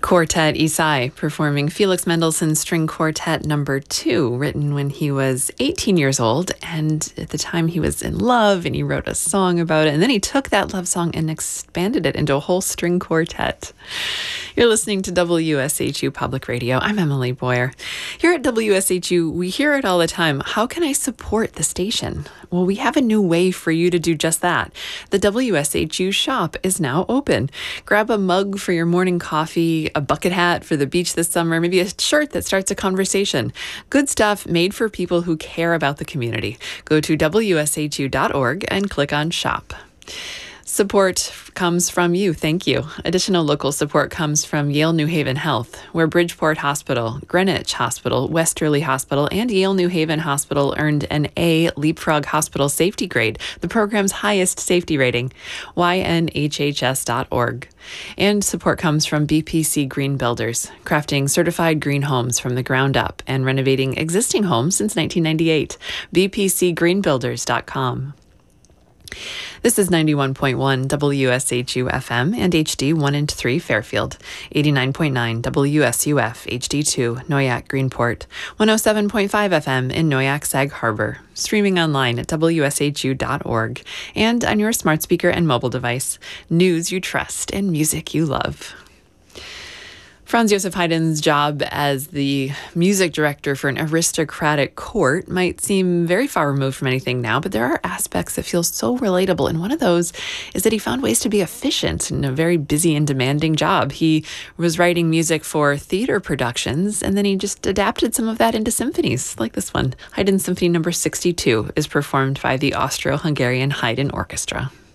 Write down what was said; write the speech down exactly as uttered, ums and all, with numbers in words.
Quartet Isai performing Felix Mendelssohn's String Quartet number two, written when he was eighteen years old. And at the time he was in love and he wrote a song about it. And then he took that love song and expanded it into a whole string quartet. You're listening to W S H U Public Radio. I'm Emily Boyer. Here at W S H U, we hear it all the time. How can I support the station? Well, we have a new way for you to do just that. The W S H U shop is now open. Grab a mug for your morning coffee, a bucket hat for the beach this summer, maybe a shirt that starts a conversation. Good stuff made for people who care about the community. Go to W S H U dot org and click on shop. Support comes from you. Thank you. Additional local support comes from Yale New Haven Health, where Bridgeport Hospital, Greenwich Hospital, Westerly Hospital, and Yale New Haven Hospital earned an A Leapfrog Hospital Safety Grade, the program's highest safety rating, Y N H H S dot org. And support comes from B P C Green Builders, crafting certified green homes from the ground up and renovating existing homes since nineteen ninety-eight. B P C green builders dot com. This is ninety-one point one W S H U F M and H D one and three Fairfield, eighty-nine point nine W S U F H D two Noyac Greenport, one oh seven point five F M in Noyac Sag Harbor, streaming online at W S H U dot org and on your smart speaker and mobile device. News you trust and music you love. Franz Josef Haydn's job as the music director for an aristocratic court might seem very far removed from anything now, but there are aspects that feel so relatable. And one of those is that he found ways to be efficient in a very busy and demanding job. He was writing music for theater productions, and then he just adapted some of that into symphonies, like this one. Haydn Symphony number sixty-two is performed by the Austro-Hungarian Haydn Orchestra.